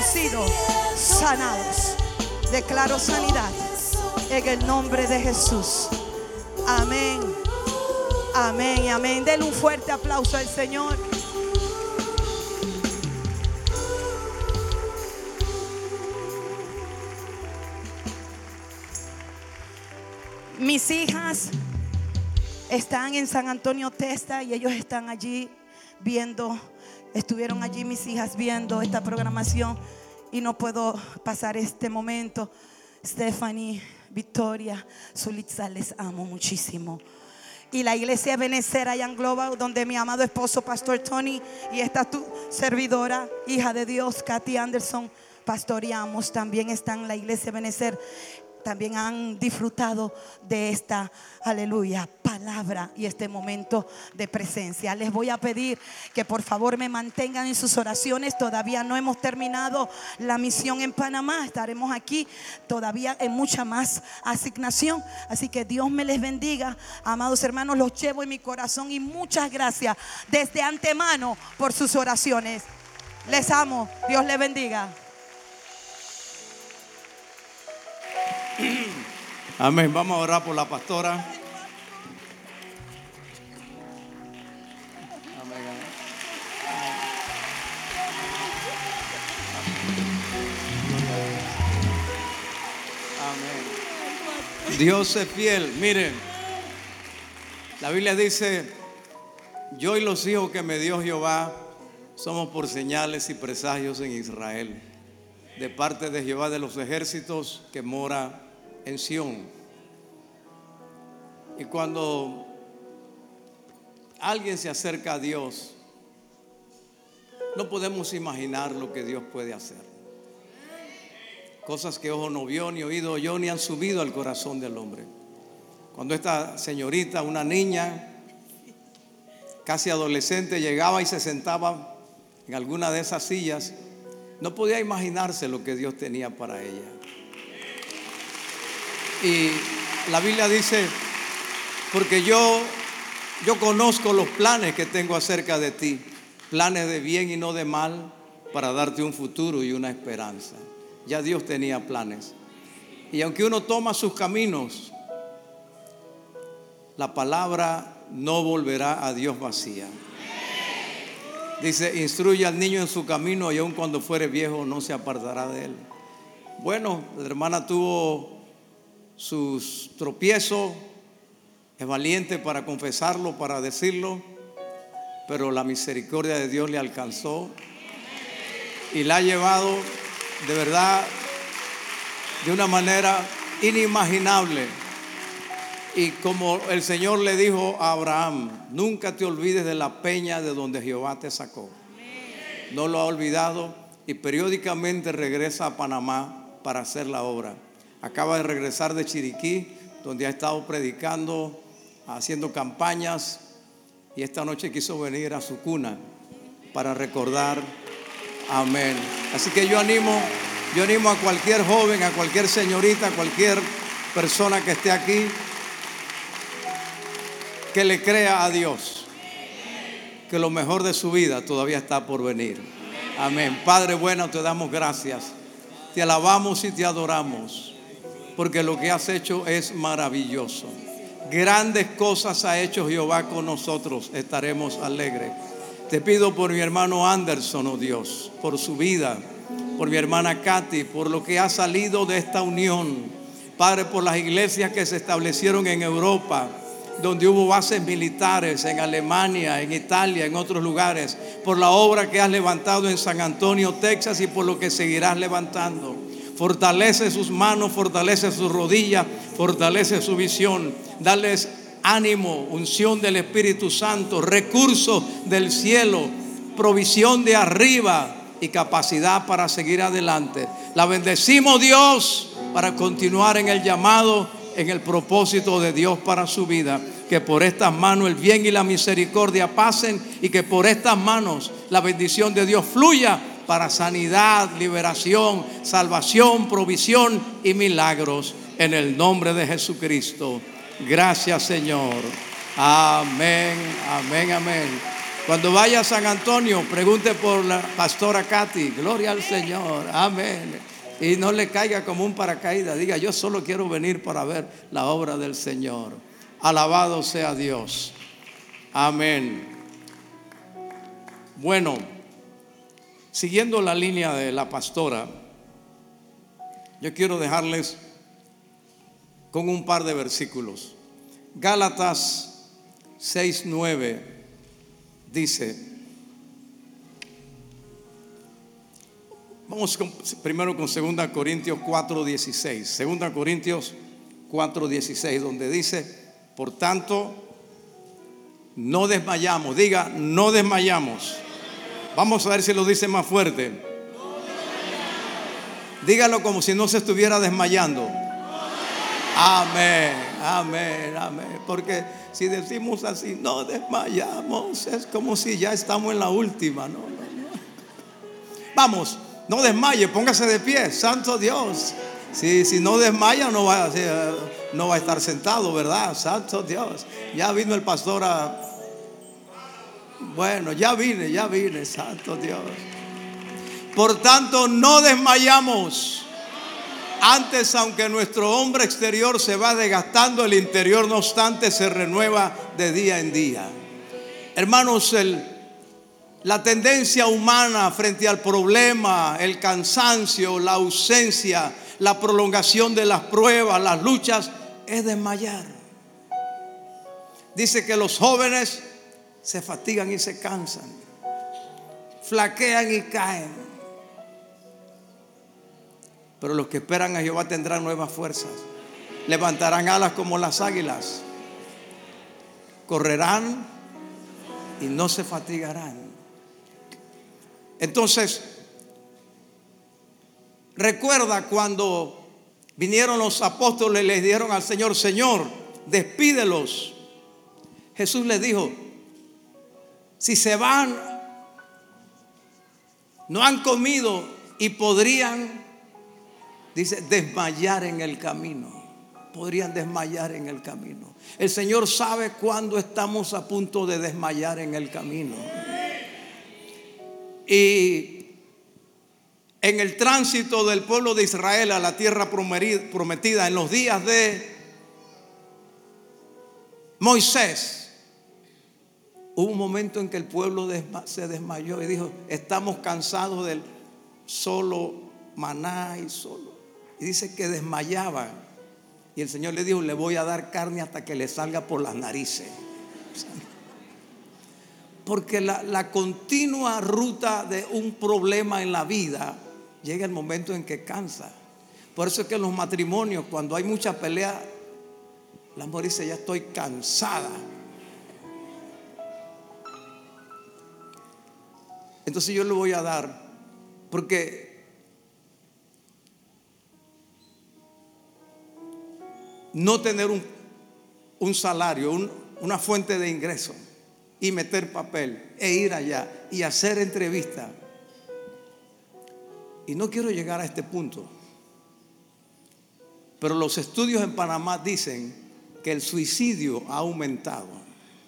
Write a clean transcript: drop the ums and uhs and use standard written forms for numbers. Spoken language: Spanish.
hemos sido sanados. Declaro sanidad en el nombre de Jesús. Amén. Amén y amén. Denle un fuerte aplauso al Señor. Mis hijas están en San Antonio, Texas, y ellos están allí viendo. Estuvieron allí mis hijas viendo esta programación y no puedo pasar este momento. Stephanie, Victoria, Zulitza, les amo muchísimo. Y la iglesia Ebenezer allá en Global, donde mi amado esposo Pastor Tony y esta tu servidora, hija de Dios, Katy Anderson, pastoreamos. También están en la iglesia Ebenezer. También han disfrutado de esta, aleluya, palabra y este momento de presencia. Les voy a pedir que por favor me mantengan en sus oraciones. Todavía no hemos terminado la misión en Panamá. Estaremos aquí todavía en mucha más asignación. Así que Dios me les bendiga, amados hermanos. Los llevo en mi corazón y muchas gracias desde antemano por sus oraciones. Les amo. Dios les bendiga. Amén. Vamos a orar por la pastora. Amén. Amén. Dios es fiel. Miren, la Biblia dice: yo y los hijos que me dio Jehová somos por señales y presagios en Israel, de parte de Jehová de los ejércitos que mora en Sión. Y cuando alguien se acerca a Dios, no podemos imaginar lo que Dios puede hacer. Cosas que ojo no vio, ni oído oyó, ni han subido al corazón del hombre. Cuando esta señorita, una niña casi adolescente, llegaba y se sentaba en alguna de esas sillas, no podía imaginarse lo que Dios tenía para ella. Y la Biblia dice: porque yo conozco los planes que tengo acerca de ti, planes de bien y no de mal, para darte un futuro y una esperanza. Ya Dios tenía planes. Y aunque uno toma sus caminos, la palabra no volverá a Dios vacía. Dice: instruye al niño en su camino y aun cuando fuere viejo no se apartará de él. Bueno, la hermana tuvo sus tropiezos, es valiente para confesarlo, para decirlo, pero la misericordia de Dios le alcanzó y la ha llevado de verdad de una manera inimaginable. Y como el Señor le dijo a Abraham: nunca te olvides de la peña de donde Jehová te sacó. No lo ha olvidado y periódicamente regresa a Panamá para hacer la obra. Acaba de regresar de Chiriquí, donde ha estado predicando, haciendo campañas, y esta noche quiso venir a su cuna para recordar. Amén. Así que yo animo a cualquier joven, a cualquier señorita, a cualquier persona que esté aquí, que le crea a Dios, que lo mejor de su vida todavía está por venir. Amén. Padre bueno, te damos gracias, te alabamos y te adoramos, porque lo que has hecho es maravilloso. Grandes cosas ha hecho Jehová con nosotros, estaremos alegres. Te pido por mi hermano Anderson, oh Dios, por su vida, por mi hermana Katy, por lo que ha salido de esta unión. Padre, por las iglesias que se establecieron en Europa, donde hubo bases militares, en Alemania, en Italia, en otros lugares, por la obra que has levantado en San Antonio, Texas, y por lo que seguirás levantando. Fortalece sus manos, fortalece sus rodillas, fortalece su visión. Dales ánimo, unción del Espíritu Santo, recursos del cielo, provisión de arriba y capacidad para seguir adelante. La bendecimos, Dios, para continuar en el llamado, en el propósito de Dios para su vida. Que por estas manos el bien y la misericordia pasen, y que por estas manos la bendición de Dios fluya para sanidad, liberación, salvación, provisión y milagros, en el nombre de Jesucristo. Gracias, Señor. Amén, amén, amén. Cuando vaya a San Antonio, pregunte por la pastora Katy. Gloria al Señor. Amén. Y no le caiga como un paracaídas. Diga, yo solo quiero venir para ver la obra del Señor. Alabado sea Dios. Amén. Bueno, siguiendo la línea de la pastora, yo quiero dejarles con un par de versículos. Gálatas 6:9 dice, vamos primero con 2 Corintios 4:16. 2 Corintios 4:16, donde dice, por tanto, no desmayamos. Diga, no desmayamos. Vamos a ver si lo dice más fuerte. Dígalo como si no se estuviera desmayando. Amén, amén, amén. Porque si decimos así, no desmayamos, es como si ya estamos en la última. No. Vamos, no desmaye, póngase de pie, santo Dios. Si no desmaya, no va a estar sentado, ¿verdad? Santo Dios. Ya vino el pastor Bueno, ya vine, santo Dios. Por tanto, no desmayamos. Antes, aunque nuestro hombre exterior se va desgastando, el interior no obstante se renueva de día en día. Hermanos, la tendencia humana frente al problema, el cansancio, la ausencia, la prolongación de las pruebas, las luchas, es desmayar. Dice que los jóvenes se fatigan y se cansan, flaquean y caen. Pero los que esperan a Jehová tendrán nuevas fuerzas, levantarán alas como las águilas, correrán y no se fatigarán. Entonces, recuerda cuando vinieron los apóstoles y le dijeron al Señor, Señor, despídelos. Jesús les dijo, si se van, no han comido y podrían, dice, desmayar en el camino. Podrían desmayar en el camino. El Señor sabe cuándo estamos a punto de desmayar en el camino. Y en el tránsito del pueblo de Israel a la tierra prometida, en los días de Moisés, hubo un momento en que el pueblo se desmayó y dijo, estamos cansados del solo maná y solo. Y dice que desmayaban. Y el Señor le dijo, le voy a dar carne hasta que le salga por las narices. Porque la continua ruta de un problema en la vida llega el momento en que cansa. Por eso es que en los matrimonios, cuando hay mucha pelea, la mujer dice, ya estoy cansada. Entonces yo le voy a dar, porque no tener un salario, una fuente de ingreso y meter papel e ir allá y hacer entrevistas. Y no quiero llegar a este punto, pero los estudios en Panamá dicen que el suicidio ha aumentado.